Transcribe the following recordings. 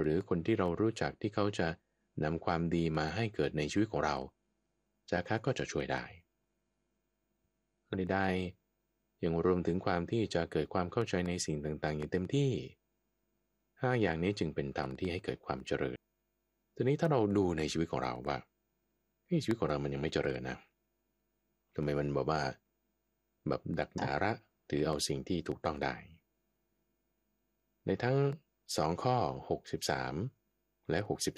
รือคนที่เรารู้จักที่เขาจะนำความดีมาให้เกิดในชีวิตของเราจาคะก็จะช่วยได้ก็ได้ยังรวมถึงความที่จะเกิดความเข้าใจในสิ่งต่างๆอย่างเต็มที่5อย่างนี้จึงเป็นธรรมที่ให้เกิดความเจริญทีนี้ถ้าเราดูในชีวิตของเราว่าชีวิตของเรามันยังไม่เจริญนะทำไมมันบอกว่าแบบดักดาระถือเอาสิ่งที่ถูกต้องได้ในทั้ง2ข้อ63และ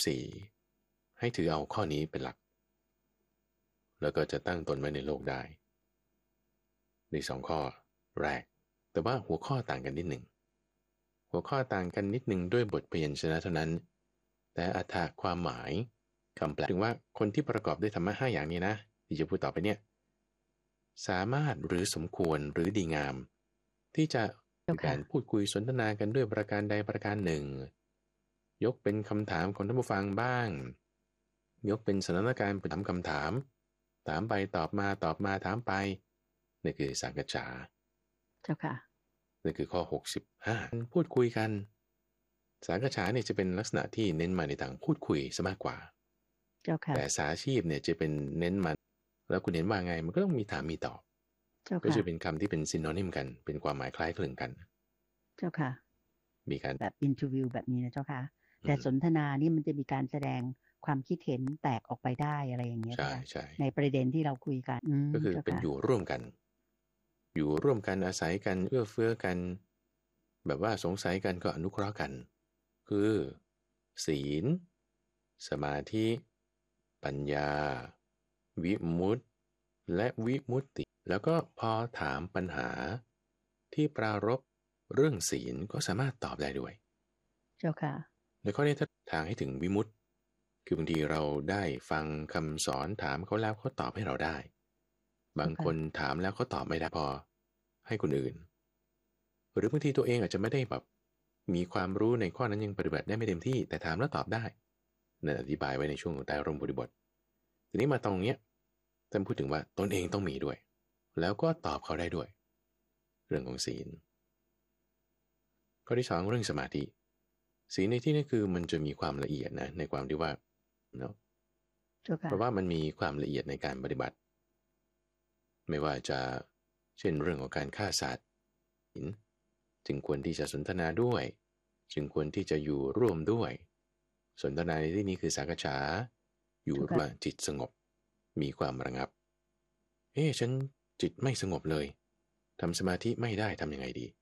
64ให้ถือเอาข้อนี้เป็นหลักแล้วก็จะตั้งตนไว้ในโลกได้ใน2ข้อแรกแต่ว่าหัวข้อต่างกันนิดหนึ่งหัวข้อต่างกันนิดหนึ่งด้วยบทพยัญชนะเท่านั้นแต่อรรถความหมายคำแปลถึงว่าคนที่ประกอบด้วยธรรมะ5อย่างนี้นะที่จะพูดต่อไปเนี่ยสามารถหรือสมควรหรือดีงามที่จะมีการพูดคุยสนทนากันด้วยประการใดประการหนึ่งยกเป็นคำถามของท่านผู้ฟังบ้างยกเป็นสถานการณ์เป็นคำถามถามไปตอบมาตอบมาถามไปนี่คือสังกัจจาเจ้าค่ะนี่คือข้อ65พูดคุยกันสังกัจจาเนี่ยจะเป็นลักษณะที่เน้นมาในทางพูดคุยซะมากกว่าเจ้าค่ะแต่สาชีพเนี่ยจะเป็นเน้นมาแล้วคุณเห็นว่าไงมันก็ต้องมีถามมีตอบก็จะเป็นคำที่เป็นซินโนนิมกันเป็นความหมายคล้ายคลึงกันเจ้าค่ะมีการแบบอินเทอร์วิวแบบนี้นะเจ้าค่ะแต่สนทนานี่มันจะมีการแสดงความคิดเห็นแตกออกไปได้อะไรอย่างเงี้ยใช่ในประเด็นที่เราคุยกันก็คือเป็นอยู่ร่วมกันอยู่ร่วมกันอาศัยกันเอื้อเฟื้อกันแบบว่าสงสัยกันก็อนุเคราะห์กันคือศีลสมาธิปัญญาวิมุตติและวิมุตติแล้วก็พอถามปัญหาที่ปรารภเรื่องศีลก็สามารถตอบได้ด้วยเจ้าค่ะในข้อนี้ถ้าทางให้ถึงวิมุตติคือบางทีเราได้ฟังคำสอนถามเขาแล้วเขาตอบให้เราได้บางคนถามแล้วเขาตอบไม่ได้พอให้คนอื่นหรือบางทีตัวเองอาจจะไม่ได้แบบมีความรู้ในข้อนั้นยังปฏิบัติได้ไม่เต็มที่แต่ถามแล้วตอบได้นั่นอธิบายไว้ในช่วงของใต้ร่มบริบททีนี้มาตรงเนี้ยท่านพูดถึงว่าตนเองต้องมีด้วยแล้วก็ตอบเขาได้ด้วยเรื่องของศีลข้อที่2เรื่องสมาธิศีลในที่นี้คือมันจะมีความละเอียดนะในความที่ว่าเนาะเพราะว่ามันมีความละเอียดในการปฏิบัติไม่ว่าจะเช่นเรื่องของการฆ่าสัตว์จึงควรที่จะสนทนาด้วยจึงควรที่จะอยู่ร่วมด้วยสนทนาในที่นี้คือสังกัจฉาอยู่ร่วมจิตสงบมีความระงับฉันจิตไม่สงบเลยทำสมาธิไม่ได้ทำยังไงดี